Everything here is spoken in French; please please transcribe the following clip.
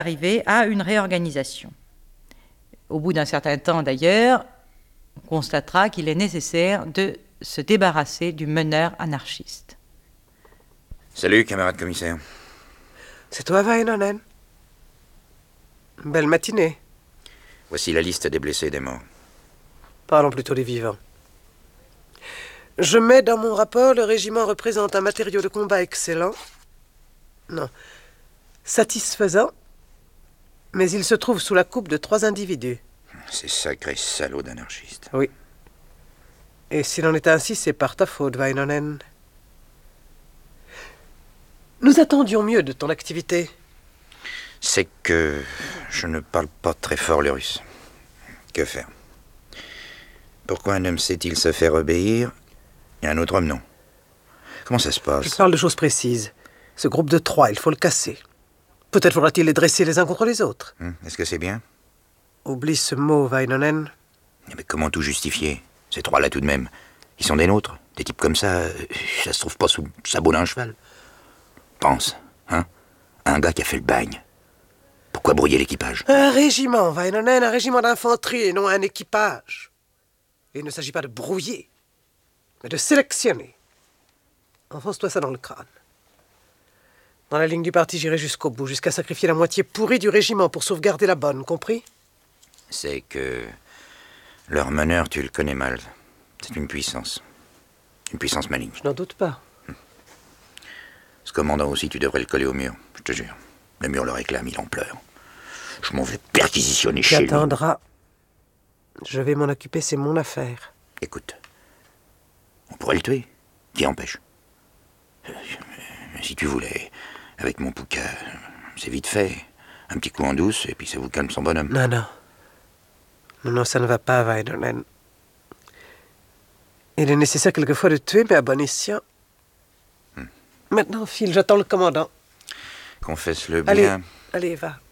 arriver à une réorganisation. Au bout d'un certain temps, d'ailleurs, on constatera qu'il est nécessaire de se débarrasser du meneur anarchiste. Salut, camarade commissaire. C'est toi, Vainonen? Belle matinée. Voici la liste des blessés et des morts. Parlons plutôt des vivants. Je mets dans mon rapport, le régiment représente un matériau de combat excellent. Non. Satisfaisant. Mais il se trouve sous la coupe de 3 individus. Ces sacrés salauds d'anarchistes. Oui. Et s'il en est ainsi, c'est par ta faute, Vainonen. Nous attendions mieux de ton activité. C'est que je ne parle pas très fort le russe. Que faire? Pourquoi un homme sait-il se faire obéir et un autre homme non? Comment ça se passe? Je parle de choses précises. Ce groupe de 3, il faut le casser. Peut-être faudra-t-il les dresser les uns contre les autres. Est-ce que c'est bien? Oublie ce mot, Vainonen. Mais comment tout justifier? Ces 3-là tout de même, ils sont des nôtres. Des types comme ça se trouve pas sous le sabot d'un cheval. Pense, hein? Un gars qui a fait le bagne. Pourquoi brouiller l'équipage? Un régiment, Vainonen, un régiment d'infanterie et non un équipage. Et il ne s'agit pas de brouiller, mais de sélectionner. Enfonce-toi ça dans le crâne. Dans la ligne du parti, j'irai jusqu'au bout, jusqu'à sacrifier la moitié pourrie du régiment pour sauvegarder la bonne, compris? C'est que leur meneur, tu le connais mal. C'est une puissance. Une puissance maligne. Je n'en doute pas. Ce commandant aussi, tu devrais le coller au mur, je te jure. Le mur le réclame, il en pleure. Je m'en vais perquisitionner chez lui. Tu attendras. Je vais m'en occuper, c'est mon affaire. Écoute, on pourrait le tuer. Qui empêche? Si tu voulais, avec mon pouca, c'est vite fait. Un petit coup en douce, et puis ça vous calme son bonhomme. Non, non. Non, ça ne va pas, Vainonen. Il est nécessaire quelquefois de tuer, mais à bon escient. Maintenant, file, j'attends le commandant. Confesse-le Allez, bien. allez, va.